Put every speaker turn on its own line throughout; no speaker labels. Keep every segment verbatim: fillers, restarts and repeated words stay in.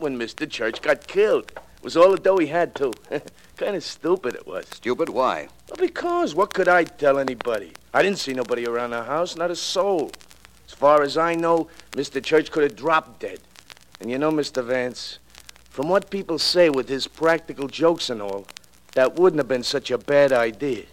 when Mister Church got killed. It was all the dough he had, too. Kind of stupid it was.
Stupid? Why?
Well, because what could I tell anybody? I didn't see nobody around the house, not a soul. As far as I know, Mister Church could have dropped dead. And you know, Mister Vance, from what people say with his practical jokes and all, that wouldn't have been such a bad idea.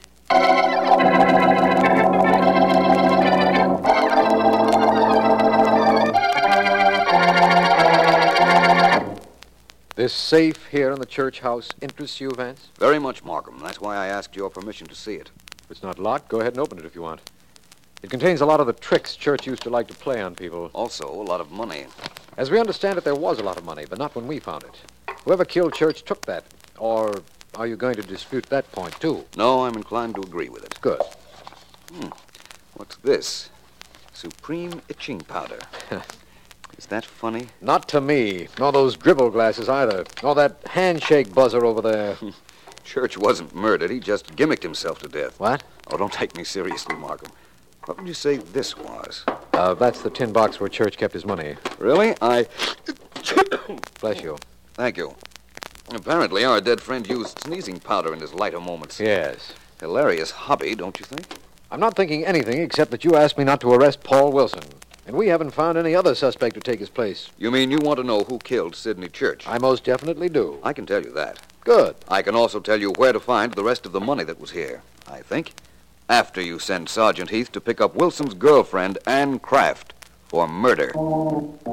This safe here in the church house interests you, Vance?
Very much, Markham. That's why I asked your permission to see it.
If it's not locked, go ahead and open it if you want. It contains a lot of the tricks Church used to like to play on people.
Also, a lot of money.
As we understand it, there was a lot of money, but not when we found it. Whoever killed Church took that. Or are you going to dispute that point, too?
No, I'm inclined to agree with it.
Good.
Hmm. What's this? Supreme itching powder. Is that funny?
Not to me. Nor those dribble glasses either. Nor that handshake buzzer over there.
Church wasn't murdered. He just gimmicked himself to death.
What?
Oh, don't take me seriously, Markham. What would you say this was?
Uh, that's the tin box where Church kept his money.
Really? I...
Bless you.
Thank you. Apparently, our dead friend used sneezing powder in his lighter moments.
Yes.
Hilarious hobby, don't you think?
I'm not thinking anything except that you asked me not to arrest Paul Wilson. And we haven't found any other suspect to take his place.
You mean you want to know who killed Sidney Church?
I most definitely do.
I can tell you that.
Good.
I can also tell you where to find the rest of the money that was here, I think, after you send Sergeant Heath to pick up Wilson's girlfriend, Anne Kraft, for murder.